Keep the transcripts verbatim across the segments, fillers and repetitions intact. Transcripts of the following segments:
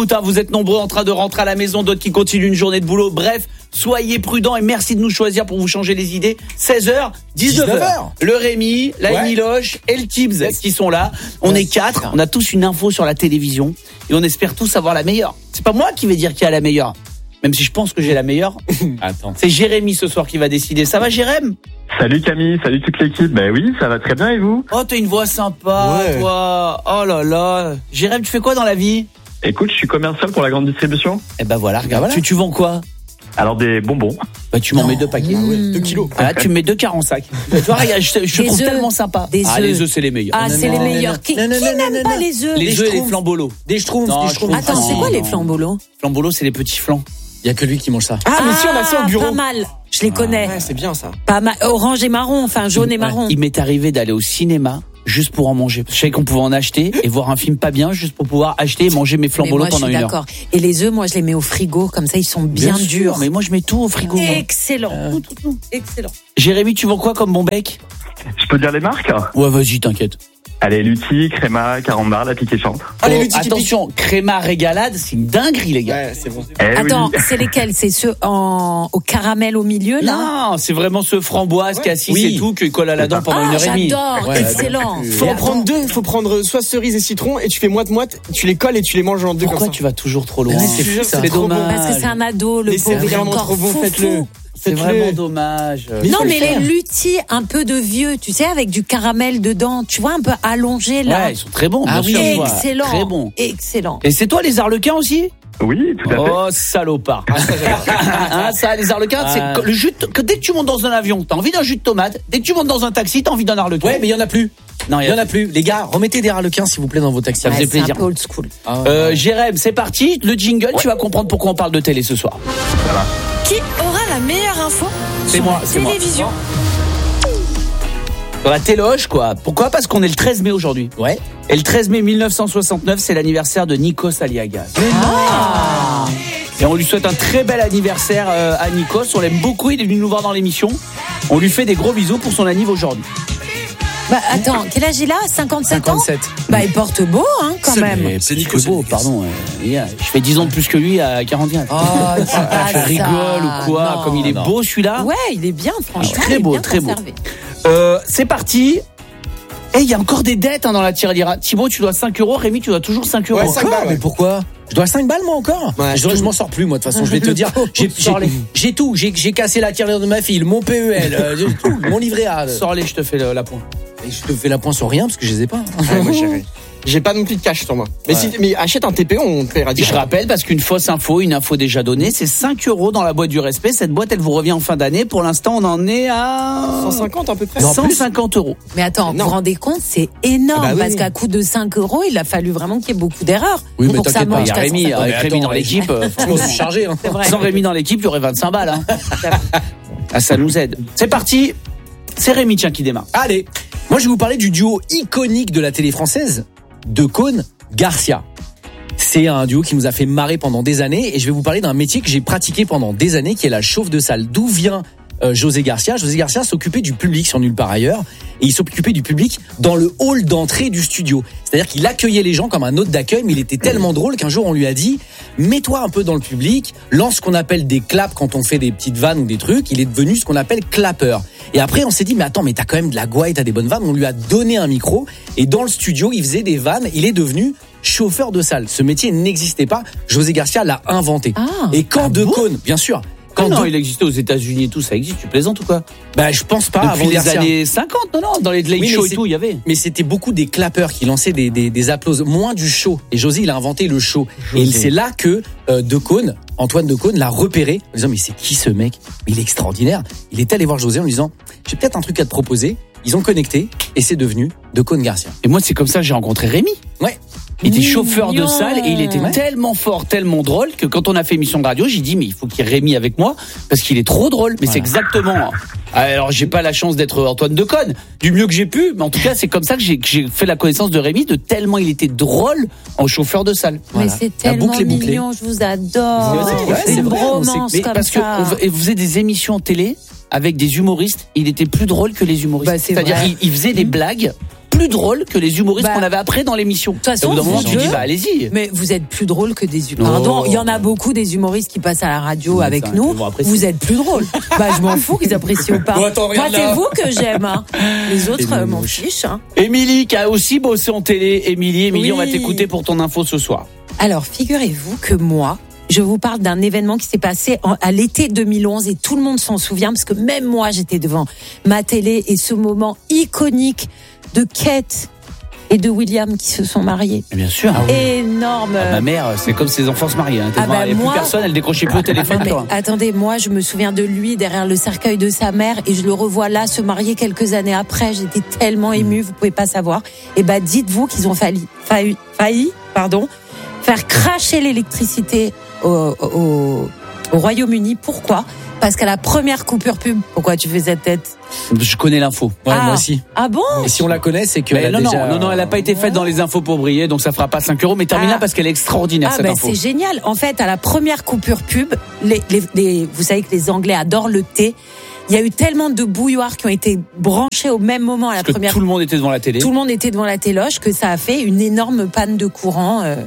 Vous êtes nombreux en train de rentrer à la maison, d'autres qui continuent une journée de boulot. Bref, soyez prudents et merci de nous choisir pour vous changer les idées. seize heures, dix-neuf heures. Le Rémi, la ouais. Miloche et le Tibbs yes. qui sont là. On yes. est quatre. On a tous une info sur la télévision et on espère tous avoir la meilleure. C'est pas moi qui vais dire qui a la meilleure, même si je pense que j'ai la meilleure. Attends. C'est Jérémy ce soir qui va décider. Ça va, Jérémy? Salut Camille, salut toute l'équipe. Ben oui, ça va très bien et vous? Oh, t'as une voix sympa, ouais. toi. Oh là là. Jérémy, tu fais quoi dans la vie? Écoute, je suis commercial pour la grande distribution. Eh ben voilà, regarde, voilà. Tu, tu vends quoi? Alors des bonbons. Bah tu m'en mets deux paquets. Ah ouais, deux kilos. Ah, tu me mets deux quarts en sac. Tu vois, regarde, je, je trouve œufs. tellement sympa. Des ah, œufs. les œufs, c'est les meilleurs. Ah, non, c'est non, les non, meilleurs. Non, qui non, non, qui non, n'aime non, pas non. les œufs? Les œufs et les flambolos. Des schtroumpfs, non, des schtroumpfs. Attends, c'est quoi les flambolos? Flambolos, c'est les petits flancs. Il y a que lui qui mange ça. Ah, mais si, on a ça au bureau. Pas mal. Je les connais. Ouais, c'est bien ça. Pas mal. Orange et marron, enfin jaune et marron. Il m'est arrivé d'aller au cinéma juste pour en manger. Je savais qu'on pouvait en acheter et voir un film pas bien juste pour pouvoir acheter et manger mes flambolos pendant une heure. D'accord. Et les œufs, moi, je les mets au frigo, comme ça, ils sont bien, bien durs. Sûr, mais moi, je mets tout au frigo. Excellent. Euh... Tout, tout, tout. Excellent. Jérémy, tu vends quoi comme bon bec? Je peux dire les marques? Ouais, vas-y, t'inquiète. Allez, Lutti, Créma, Carambar, la piquée chante. Oh, oh, attention, Créma Régalade, c'est une dinguerie, les gars. Ouais, c'est bon. Eh Attends, oui. c'est lesquels? C'est ceux en... au caramel au milieu, là? Non, c'est vraiment ceux framboise, ouais. cassis oui. et tout, qui collent à la dent pendant ah, une heure et demie. J'adore, ouais, excellent. Faut en prendre deux, faut prendre soit cerise et citron et tu fais moite-moite, tu les colles et tu les manges en deux. Pourquoi comme ça. tu vas toujours trop loin? Ouais, c'est fou, c'est dommage. Bon. Parce que c'est un ado, le pauvre, il est encore trop bon, faites-le. C'est vraiment dommage. Mais non, mais les Lutti un peu de vieux, tu sais, avec du caramel dedans, tu vois, un peu allongé là. Ouais, ils sont très bons. Ah bien oui, sûr, excellent. Très bons. Excellent. Et c'est toi les arlequins aussi? Oui, tout à fait. Oh, salopard. Ah, ça, les arlequins, ah. c'est le jus de, que dès que tu montes dans un avion, t'as envie d'un jus de tomate. Dès que tu montes dans un taxi, t'as envie d'un arlequin. Ouais, mais il y en a plus. Non, il y, y en a plus. Les gars, remettez des harlequins s'il vous plaît dans vos taxis. Ça ouais, faisait plaisir. C'est un peu old school. Ah, euh, ouais. Jérémy, c'est parti. Le jingle, ouais. Tu vas comprendre pourquoi on parle de télé ce soir. Voilà. Qui aura la meilleure info C'est sur moi, la c'est télévision? Dans la téloge, quoi. Pourquoi? Parce qu'on est le treize mai aujourd'hui. Ouais. Et le treize mai mille neuf cent soixante-neuf, c'est l'anniversaire de Nikos Aliagas. Ah. Et on lui souhaite un très bel anniversaire euh, à Nikos. On l'aime beaucoup, il est venu nous voir dans l'émission. On lui fait des gros bisous pour son anniv aujourd'hui. Bah attends, quel âge il a? cinquante-sept ans? cinquante-sept. Bah il porte beau, hein, quand c'est même. Mais, c'est Nico beau, pardon. Euh, yeah. Je fais dix ans de plus que lui à quarante ans. Oh, je rigole ou quoi? Non, comme il est non. beau celui-là. Ouais, il est bien, franchement. Ah, très beau, très conservé. beau. Euh, c'est parti. Et il y a encore des dettes hein, dans la tirelire. Thibaut, tu dois cinq euros. Rémi, tu dois toujours cinq euros. Ouais, cinq balles, ouais. Mais pourquoi? Je dois cinq balles moi encore. Ouais, je, je m'en sors plus moi de toute façon. Je vais te dire, j'ai, j'ai, j'ai tout. J'ai, j'ai cassé la tirelire de ma fille, mon P E L, euh, tout, mon livret A. Sors-les, je te fais le, la pointe. Et je te fais la pointe sur rien parce que je les ai pas. Ouais, moi, j'ai, j'ai pas non plus de cash sur moi. Mais, ouais. si, mais achète un T P O, on te paiera direct. Je rappelle, parce qu'une fausse info, une info déjà donnée, c'est cinq euros dans la boîte du respect. Cette boîte, elle vous revient en fin d'année. Pour l'instant, on en est à cent cinquante à peu près. cent cinquante euros. Mais attends, non. Vous vous rendez compte, c'est énorme. Ah bah oui. Parce qu'à coût de cinq euros, il a fallu vraiment qu'il y ait beaucoup d'erreurs. Oui, mais pour t'inquiète pas, il y a Rémi, avec Rémi dans l'équipe. Franchement, je suis chargé. Hein. Sans Rémi dans l'équipe, il y aurait vingt-cinq balles. Hein. Ah, ça nous aide. C'est parti. C'est Rémi, tiens, qui démarre. Allez. Moi, je vais vous parler du duo iconique de la télé française, Decaune Garcia. C'est un duo qui nous a fait marrer pendant des années et je vais vous parler d'un métier que j'ai pratiqué pendant des années qui est la chauffe de salle. D'où vient euh, José Garcia? José Garcia s'occupait du public sur Nulle part ailleurs et il s'occupait du public dans le hall d'entrée du studio. C'est-à-dire qu'il accueillait les gens comme un hôte d'accueil, mais il était tellement drôle qu'un jour on lui a dit « Mets-toi un peu dans le public, lance ce qu'on appelle des claps quand on fait des petites vannes ou des trucs. » Il est devenu ce qu'on appelle clapeur. Et après on s'est dit « Mais attends, mais t'as quand même de la gouaille, t'as des bonnes vannes. » On lui a donné un micro et dans le studio il faisait des vannes. Il est devenu chauffeur de salle. Ce métier n'existait pas. José Garcia l'a inventé. Ah, et quand ah Decaune, bon bien sûr. Quand ah non, de... il existait aux États-Unis et tout, ça existe. Tu plaisantes ou quoi? Bah, je pense pas. Depuis avant les Garcia. années cinquante, non, non, dans les late oui, shows et tout, il y avait. Mais c'était beaucoup des clappeurs qui lançaient des, des, des applauses, moins du show. Et José, il a inventé le show. José. Et c'est là que euh, Decaune, Antoine Decaune, l'a repéré en disant mais c'est qui ce mec? Il est extraordinaire. Il est allé voir José en lui disant j'ai peut-être un truc à te proposer. Ils ont connecté et c'est devenu Decaune Garcia. Et moi, c'est comme ça que j'ai rencontré Rémi. Ouais. Il était chauffeur de salle et il était ouais. tellement fort, tellement drôle que quand on a fait émission de radio, j'ai dit mais il faut qu'il y ait Rémi avec moi parce qu'il est trop drôle. Mais voilà. C'est exactement. Alors j'ai pas la chance d'être Antoine Decaune, du mieux que j'ai pu, mais en tout cas c'est comme ça que j'ai, que j'ai fait la connaissance de Rémi, de tellement il était drôle en chauffeur de salle. Mais voilà. c'est tellement mignon, je vous adore. Ouais, c'est, c'est une vrai, bromance comme parce ça. Parce qu'on faisait des émissions en télé avec des humoristes, il était plus drôle que les humoristes. Bah, c'est C'est-à-dire vrai. il, il faisait des blagues plus drôle que les humoristes Bah, qu'on avait après dans l'émission. De toute façon, au bout d'un moment, vous tu dis, deux, bah allez-y. Mais vous êtes plus drôle que des humoristes. Oh. Pardon, il y en a beaucoup des humoristes qui passent à la radio Mais avec ça, nous. ils vont apprécier. Vous êtes plus drôle. Bah, je m'en fous qu'ils apprécient ou pas. Bon, attends, Moi, regarde c'est là. vous que j'aime. Hein. Les autres, Et euh, nous, m'en nous. fiche. Hein. Émilie qui a aussi bossé en télé. Émilie, Émilie, Oui. on va t'écouter pour ton info ce soir. Alors, figurez-vous que moi, je vous parle d'un événement qui s'est passé en- à l'été deux mille onze et tout le monde s'en souvient parce que même moi, j'étais devant ma télé et ce moment iconique de Kate et de William qui se sont mariés. Bien sûr. Énorme. Ah, ma mère, c'est comme ses enfants se mariaient. Hein. Ah bah, Il n'y a moi- plus personne, elle décrochait plus au téléphone. Non, mais toi. attendez, moi je me souviens de lui derrière le cercueil de sa mère et je le revois là se marier quelques années après. J'étais tellement émue, vous pouvez pas savoir. Et bah dites-vous qu'ils ont failli, failli, failli, pardon, faire cracher l'électricité au, au, au Royaume-Uni. Pourquoi ? Parce qu'à la première coupure pub, pourquoi tu fais cette tête ? Je connais l'info. Ouais, Ah. moi aussi. Ah bon ? Et si on la connaît, c'est que Mais elle a non, déjà... non, non, non, elle n'a pas été faite dans les infos pour briller, donc ça fera pas cinq euros. Mais termine Ah. là parce qu'elle est extraordinaire Ah cette ben info. c'est génial. En fait, à la première coupure pub, les, les, les, vous savez que les Anglais adorent le thé. Il y a eu tellement de bouilloires qui ont été branchés au même moment à la Parce que première. tout le monde était devant la télé. Tout le monde était devant la téloche que ça a fait une énorme panne de courant euh,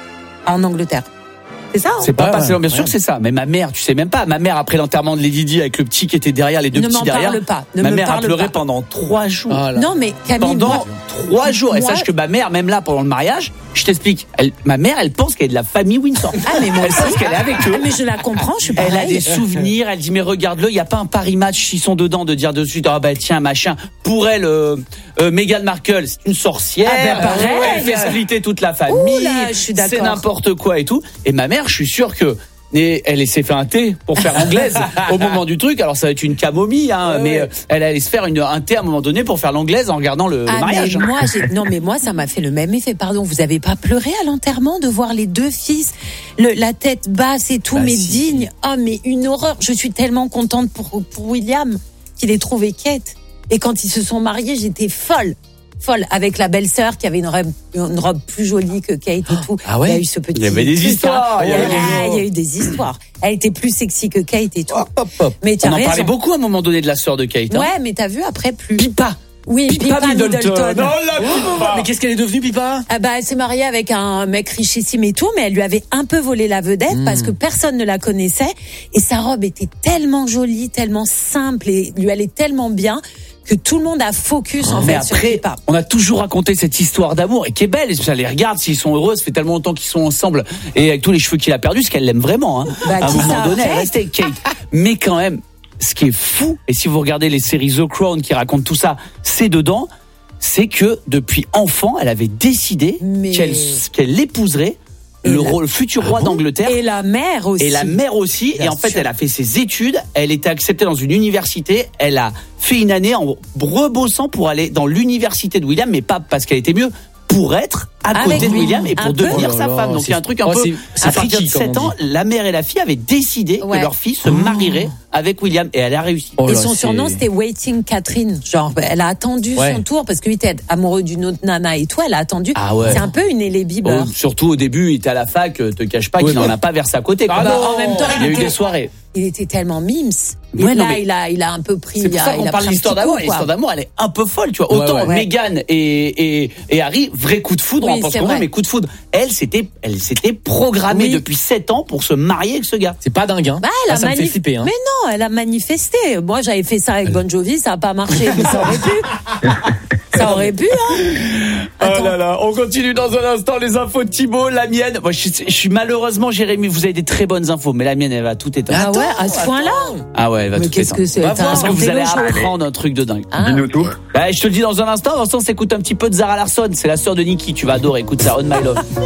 en Angleterre. C'est ça hein C'est pas Ouais, passé, ouais, bien sûr ouais. que c'est ça. Mais ma mère, tu sais même pas. Ma mère, après l'enterrement de Lady Di avec le petit qui était derrière, les deux Ne petits m'en derrière. parle pas. Ne ma me mère a parle pleuré pas. pendant trois jours. Ah là. Non mais Camille, Pendant moi, trois jours. Et moi- sache que ma mère, même là, pendant le mariage, je t'explique. Elle, ma mère, elle pense qu'elle est de la famille Windsor. Ah, mais moi elle pense aussi. qu'elle est avec eux. Ah, mais je la comprends, je suis Elle a pareil. des souvenirs, elle dit mais regarde-le, il y a pas un Paris Match s'ils sont dedans de dire de suite ah bah tiens machin. Pour elle, euh, euh, Meghan Markle c'est une sorcière, Ah, bah, pareil. elle fait splitter toute la famille, Ouh là, je suis d'accord. c'est n'importe quoi et tout. Et ma mère, je suis sûr que et elle s'est fait un thé pour faire anglaise au moment du truc. Alors ça va être une camomille, hein, mais euh, elle allait se faire une, un thé à un moment donné pour faire l'anglaise en regardant le, le Ah mariage. mais moi j'ai non mais moi ça m'a fait le même effet. Pardon, vous avez pas pleuré à l'enterrement de voir les deux fils, le, la tête basse et tout, Bah, mais si. digne. Oh mais une horreur. Je suis tellement contente pour pour William qu'il ait trouvé Kate. Et quand ils se sont mariés, j'étais folle. Folle avec la belle-sœur qui avait une robe, une robe plus jolie que Kate et tout. Ah ouais. Il y a eu ce petit. Il y avait des truc, histoires, hein. il Il y y, avait a, des- il y a eu des histoires. Elle était plus sexy que Kate et tout. Hop, hop, hop. Mais tu On as en raison. parlait beaucoup à un moment donné de la sœur de Kate. Hein. Ouais, mais t'as vu après plus. Pipa. Oui, Pipa, Pippa Middleton. Middleton. Non, la Pipa. Mais qu'est-ce qu'elle est devenue, Pipa? Ah bah, elle s'est mariée avec un mec richissime et tout, mais elle lui avait un peu volé la vedette Hmm. parce que personne ne la connaissait et sa robe était tellement jolie, tellement simple et lui allait tellement bien que tout le monde a focus en Mais fait sur après, Pippa. on a toujours raconté cette histoire d'amour et qui est belle. Et ça les regarde s'ils sont heureux. Ça fait tellement longtemps qu'ils sont ensemble et avec tous les cheveux qu'il a perdus, parce qu'elle l'aime vraiment. Hein. Bah, à un qui moment ça, donné, elle Kate restait avec Kate. Mais quand même, ce qui est fou, et si vous regardez les séries The Crown qui racontent tout ça, c'est dedans, c'est que depuis enfant, elle avait décidé Mais- qu'elle qu'elle épouserait Et le, la- roi- le futur roi d'Angleterre. Et la mère aussi. Et la mère aussi. Bien et en fait, sûr. elle a fait ses études. Elle était acceptée dans une université. Elle a fait une année en rebossant pour aller dans l'université de William, mais pas parce qu'elle était mieux, pour être à Avec côté de lui. William et pour Un peu. devenir Oh là sa là, femme. Donc c'est- il y a un truc un oh, peu. c'est- c'est À partir de freaky, comme sept on ans, dit. la mère et la fille avaient décidé Ouais. que leur fille se marierait avec William. Et elle a réussi. Oh Et là, son c'est- surnom c'était Waiting Catherine. Genre, elle a attendu Ouais. son tour parce que lui était amoureux d'une autre nana et tout. Elle a attendu. Ah ouais. C'est un peu une Ellie Bieber. Oh, surtout au début, il était à la fac, euh, te cache pas Oui, qu'il n'en bah. a pas versé à côté. quoi. Ah Bah, non. en même temps, Il y a eu était- des soirées. Il était tellement mimes. Et Ouais, là, non, mais- il a, il a un peu pris. C'est pour il a- ça il qu'on a parle pris un d'histoire petit d'amour. coup, Et quoi. l'histoire d'amour, elle est un peu folle, tu vois. Ouais, Autant ouais. Meghan et, et, et Harry, vrai coup de foudre, Oui, on pense c'est qu'on veut, vrai. mais coup de foudre. Elle, c'était, elle s'était programmée Oui. depuis sept ans pour se marier avec ce gars. C'est pas dingue, hein. Bah, elle Ah, a ça me fait manif- flipper, hein. Mais non, elle a manifesté. Moi, j'avais fait ça avec Bon Jovi, ça a pas marché, mais ça aurait pu. Ça aurait pu, hein. Attends. Oh là là, on continue dans un instant les infos de Thibaut, la mienne. Moi, je, suis- je suis malheureusement, Jérémy, vous avez des très bonnes infos, mais la mienne, elle va tout éteindre. Ah ouais, à ce point-là. Ah ouais, elle va Mais tout qu'est-ce éteindre. que c'est? On va T'as voir ce que inventé vous allez le show. apprendre, un truc de dingue. Ah, Dis-nous tout. Bah, je te le dis dans un instant. Dans un instant, on s'écoute un petit peu de Zara Larsson. C'est la sœur de Nicki. Tu vas adorer. Écoute ça, On My Love.